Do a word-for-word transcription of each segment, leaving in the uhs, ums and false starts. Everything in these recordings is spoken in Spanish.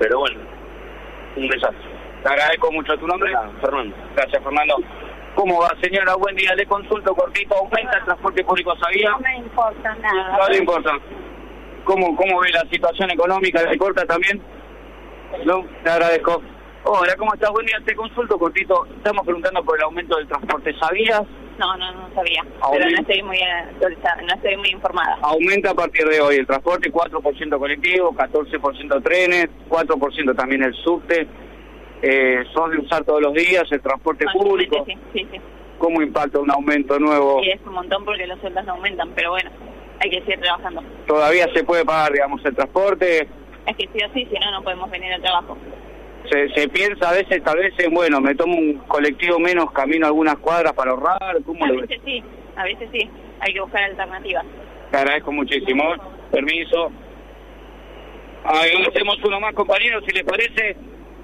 Pero bueno, un desastre. Te agradezco mucho. ¿Tu nombre? Ah, Fernando. Gracias, Fernando. ¿Cómo va, señora? Buen día. Le consulto cortito. ¿Aumenta el transporte público, sabía? No me importa nada. No le importa. ¿Cómo, cómo ve la situación económica? ¿Le corta también? No, te agradezco. Hola, ¿cómo estás? Buen día. Te consulto cortito. Estamos preguntando por el aumento del transporte. ¿Sabías? No, no, no sabía. Aumenta. Pero no estoy muy actualizada, no estoy muy informada. Aumenta a partir de hoy el transporte, cuatro por ciento colectivo, catorce por ciento trenes, cuatro por ciento también el subte. Eh, son de usar todos los días el transporte público. Sí, sí, sí. ¿Cómo impacta un aumento nuevo? Sí, es un montón porque los sueldos no aumentan, pero bueno, hay que seguir trabajando. ¿Todavía se puede pagar, digamos, el transporte? Es que sí o sí, si no, no podemos venir al trabajo. Se, se piensa a veces, tal vez, en, bueno, me tomo un colectivo menos, camino algunas cuadras para ahorrar. ¿Cómo A lo ves? veces sí, a veces sí, hay que buscar alternativas. Te agradezco muchísimo. Permiso. Ahí hacemos uno más, compañeros, si les parece.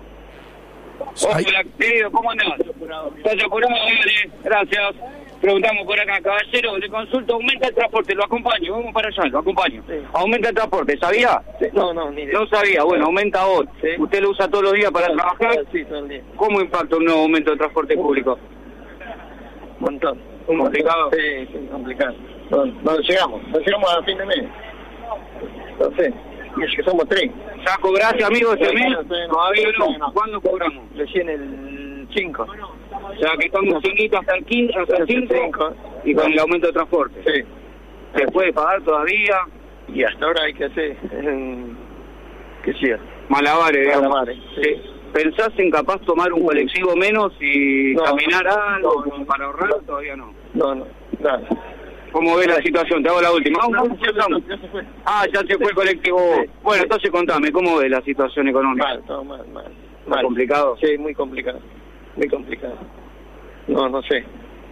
Hola, querido, ¿cómo andás? ¿Estás apurado? Dale, gracias. Preguntamos por acá, caballero, le consulto, aumenta el transporte, lo acompaño, vamos para allá, lo acompaño. Sí. Aumenta el transporte, ¿sabía? Sí. No, no, ni idea. No sabía, bueno, aumenta hoy. Sí. ¿Usted lo usa todos los días para trabajar? Sí, todo el día. ¿Cómo impacta un nuevo aumento del transporte público? Un montón. ¿Un complicado? Sí, sí, complicado. No, no llegamos, no llegamos a fin de mes. No sé, es que somos tres. ¿Ya cobraste, amigo, este mes? No, no, Todavía no. no. ¿Cuándo cobramos? Recién el cinco. O sea, que estamos cinco hasta el quince, hasta el cinco, y con el aumento de transporte. Sí. ¿Se puede pagar todavía? Y hasta ahora hay que hacer, eh, ¿qué sea? Malabares, digamos. Malabares, sí. Sí. ¿Pensás en capaz tomar un colectivo menos y No, caminar no, algo no, como para ahorrar? no. Todavía no. No, no, nada. ¿Cómo ves la situación? Te hago la última. No, ¿Cómo ya, estamos? ya se fue. Ah, ya se fue el colectivo. Sí. Bueno, entonces contame, ¿cómo ves la situación económica? Mal, todo mal, mal. ¿Está mal. complicado? Sí, muy complicado. Muy complicado. No, no sé.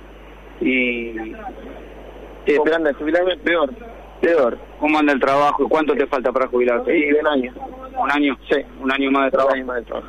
Y Estoy esperando a jubilarme, peor. Peor. ¿cómo anda el trabajo y cuánto te falta para jubilarte? Sí, un año. ¿Un año? Sí. Un año más de Un trabajo. año más de trabajo.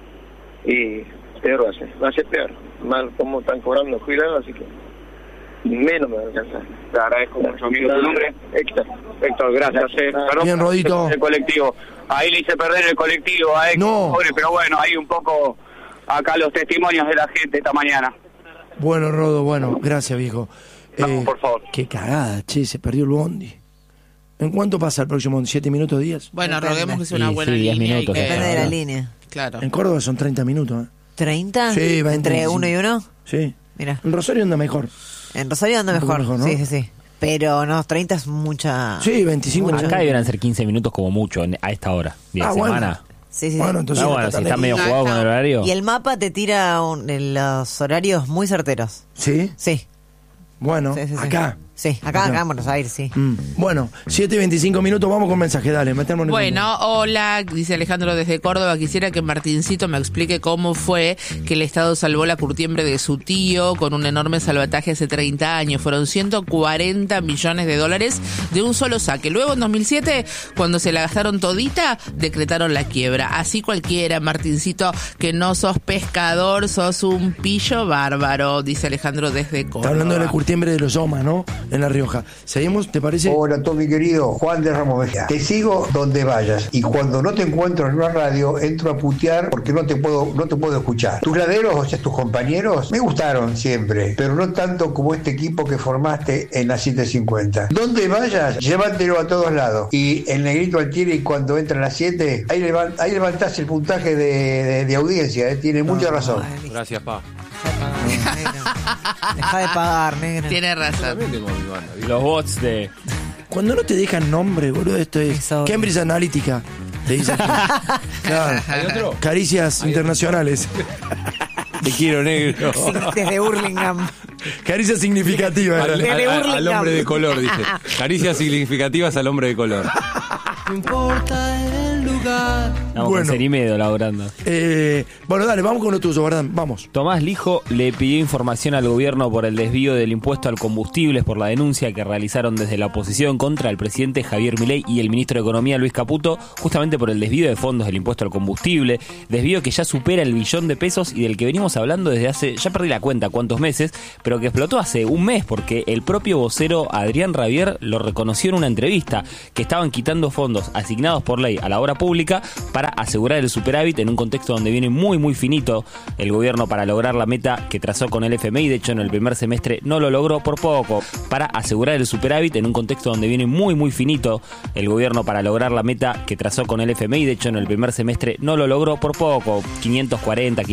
Y peor va a ser. Va a ser peor. Mal como están cobrando jubilados, así que menos me va a alcanzar. Te agradezco mucho, amigo. ¿Tu nombre? Héctor. Héctor, gracias. Eh. Perdón, Bien, Rodito. El colectivo. Ahí le hice perder el colectivo a Héctor. No. Pobre, pero bueno, hay un poco acá los testimonios de la gente esta mañana. Bueno, Rodo, bueno, gracias, viejo. Vamos, por favor. Qué cagada, che, se perdió el bondi. ¿En cuánto pasa el próximo bondi? ¿Siete minutos, diez? Bueno, Depende. roguemos que sea una Sí, buena sí, diez línea. minutos, y que... depende Eh, de la no. línea. Claro. En Córdoba son treinta minutos, ¿eh? ¿treinta? Sí, veinte, ¿Entre veinticinco. uno y uno? Sí. Mira. En Rosario anda mejor. En Rosario anda Un poco mejor. mejor, ¿no? Sí, sí, sí. Pero no, treinta es mucha... Sí, veinticinco. Mucho. minutos. Acá Acá deberán ser quince minutos como mucho en- a esta hora. ¿De Ah, bueno. semana? Sí, sí, Bueno, sí. entonces Ah, no bueno, está si tan está medio lejos. jugado con el horario. Y el mapa te tira un- en los horarios muy certeros. ¿Sí? Sí. Bueno, Sí, sí, sí. acá. Sí, acá, acá en Buenos Aires, sí. Mm. Bueno, siete y veinticinco minutos, vamos con mensaje, dale, metemos en el Bueno, hola, dice Alejandro desde Córdoba. Quisiera que Martincito me explique cómo fue que el Estado salvó la curtiembre de su tío con un enorme salvataje hace treinta años. Fueron ciento cuarenta millones de dólares de un solo saque. Luego, en dos mil siete, cuando se la gastaron todita, decretaron la quiebra. Así cualquiera, Martincito, que no sos pescador, sos un pillo bárbaro, dice Alejandro desde Córdoba. Está hablando de la curtiembre de los Omas, ¿no? En La Rioja. ¿Seguimos? ¿Te parece? Hola, Tommy querido, Juan de Ramos Mejía. Te sigo donde vayas y cuando no te encuentro en una radio entro a putear porque no te puedo no te puedo escuchar. Tus laderos, o sea, tus compañeros, me gustaron siempre, pero no tanto como este equipo que formaste en la siete cincuenta. Donde vayas, llévatelo a todos lados. Y el negrito Altieri cuando entra en las siete, ahí, levan, ahí levantás el puntaje de, de, de audiencia, ¿eh? Tiene mucha razón. Ay, Gracias, pa. deja de pagar, negro. Tiene razón. También tengo mi banda. ¿viste? Los bots de... Cuando no te dejan nombre, boludo, esto es Eso. Cambridge Analytica. Te dicen. Claro. ¿Hay otro? Caricias internacionales. Te quiero, negro. Sí, desde Hurlingham. Caricias significativas. Al, era. al- Desde al- al Hurlingham. hombre de color, dice. Caricias significativas al hombre de color. No importa el lugar. Estamos Bueno. con Cerimedo laburando. Eh, bueno, dale, vamos con lo tuyo, ¿verdad? Vamos. Tomás Lijo le pidió información al gobierno por el desvío del impuesto al combustible por la denuncia que realizaron desde la oposición contra el presidente Javier Milei y el ministro de Economía Luis Caputo, justamente por el desvío de fondos del impuesto al combustible, desvío que ya supera el billón de pesos y del que venimos hablando desde hace, ya perdí la cuenta cuántos meses, pero que explotó hace un mes porque el propio vocero Adrián Rabier lo reconoció en una entrevista, que estaban quitando fondos asignados por ley a la obra pública para para asegurar el superávit en un contexto donde viene muy muy finito el gobierno para lograr la meta que trazó con el F M I. De hecho, en el primer semestre no lo logró por poco. Para asegurar el superávit en un contexto donde viene muy muy finito el gobierno para lograr la meta que trazó con el F M I. De hecho, en el primer semestre no lo logró por poco. quinientos cuarenta